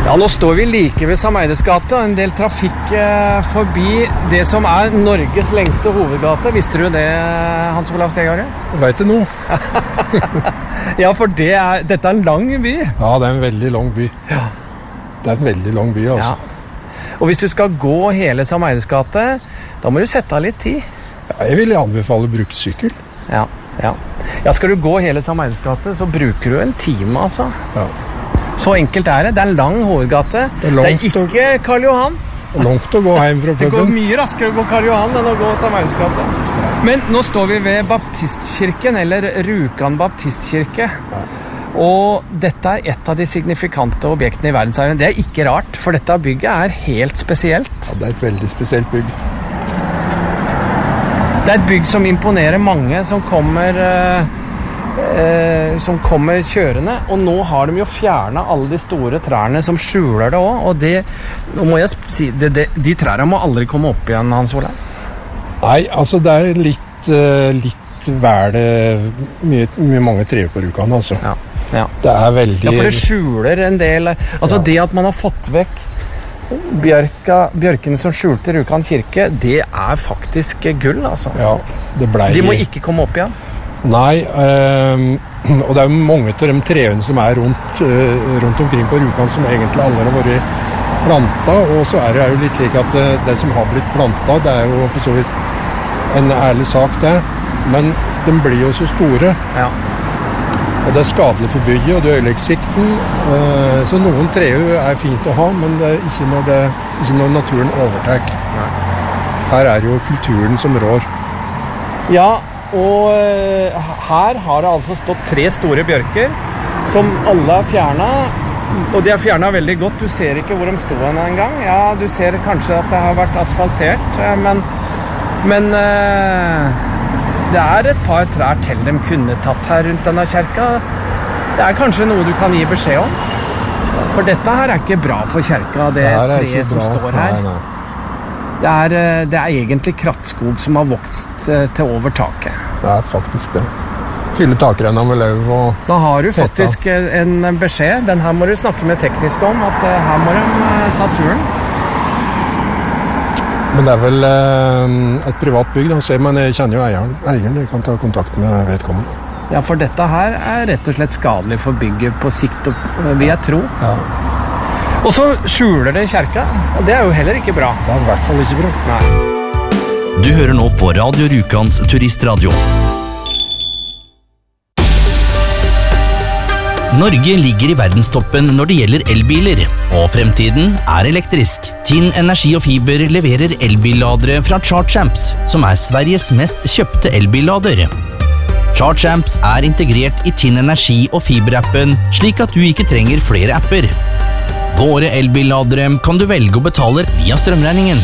Ja, nå står vi like ved Sameides gate, en del trafikk forbi det som Norges lengste hovedgate. Visste du det, Hans Olav Stegare? Jeg vet det nå. Ja, for dette en lang by. Ja, det en veldig lang by. Ja. Det en veldig lang by, altså. Ja. Og hvis du skal gå hele Sameides gate, da må du sette av litt tid. Ja, jeg vil anbefale å bruke sykkel. Ja. Ja, skal du gå hele Sameides gate, så bruker du en time, altså. Ja. Så enkelt det. Det en lang hovedgate. Det ikke Karl Johan. Det langt å gå hjem fra puben. Det går mye raskere å gå Karl Johan enn å gå Sameides gate. Ja. Men nå står vi ved Baptistkirken, eller Rjukan Baptistkirke. Ja. Og dette et av de signifikante objektene i verdensarven. Det ikke rart, for dette bygget helt spesielt. Ja, det et veldig spesielt bygg. Det et bygg som imponerer mange som kommer kjørende, og nå har de jo fjernet alle de store trærne som skjuler det også, og nå må jeg si, de trærne må aldri komme opp igjen, Hans Olav. Nei, altså det litt vel mye mange treer på Rjukan, altså. Ja. Det veldig... Ja, for det skjuler en del, altså det at man har fått vekk bjørkene som skjulte Rjukan kirke, det faktisk gull, altså. Ja, det ble... De må ikke komme opp igjen. Nei, og det jo mange av de treene som rundt omkring på Rjukan som egentlig alle har vært plantet, og så det jo litt like at det som har blitt plantet, det jo for så vidt en ærlig sak det, men de blir jo så store. Ja. Og det skadelig for bygget, og det ødelegger sikten, så noen treer fint å ha, men det ikke når naturen overtar. Nei. Her jo kulturen som rår. Ja, og her har det altså stått 3 store bjørker som alle fjernet, og de fjernet veldig godt. Du ser ikke hvor de stod en gang. Ja, du ser kanskje at det har vært asfaltert, men det et par trær til de kunne tatt her rundt denne kjerka. Det kanskje noe du kan gi beskjed om. For dette her ikke bra for kjerka, det treet som står her. Nei. Det egentlig krattskog som har vokst til over taket. Det faktisk det. Fylle takrenna med løv og... Da har du faktisk en beskjed. Den her må du snakke med teknisk om, at her må de ta turen. Men det vel et privat bygg, da, men jeg kjenner jo eieren. Jeg kan ta kontakt med vedkommende. Ja, for dette her rett og slett skadelig for bygget på sikt, vil jeg tro. Ja. Og så skjuler det kjerka, og det jo heller ikke bra. Det I hvert fall ikke bra. Nei. Du hører nå på Radio Rjukans turistradio. Norge ligger I verdenstoppen når det gjelder elbiler, og fremtiden elektrisk. TIN Energi og Fiber leverer elbilladere fra ChargeAmps, som Sveriges mest kjøpte elbillader. ChargeAmps integrert I TIN Energi og Fiber-appen, slik at du ikke trenger flere apper. Våre elbilladere kan du velge å betale via strømregningen.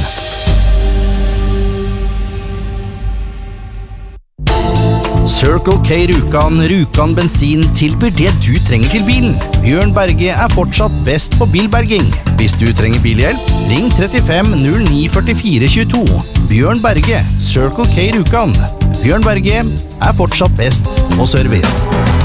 Circle K Rjukan bensin tilbyr det du trenger til bilen. Bjørn Berge fortsatt best på bilberging. Hvis du trenger bilhjelp, ring 35 09 44 22. Bjørn Berge, Circle K Rjukan. Bjørn Berge fortsatt best på service.